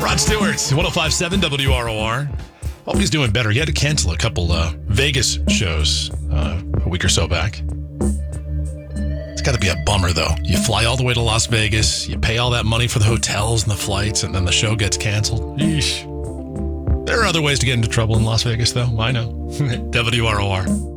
Rod Stewart, 1057 WROR. Hope he's doing better. He had to cancel a couple Vegas shows a week or so back. It's got to be a bummer, though. You fly all the way to Las Vegas, you pay all that money for the hotels and the flights, and then the show gets canceled. Yeesh. There are other ways to get into trouble in Las Vegas, though. I know. WROR.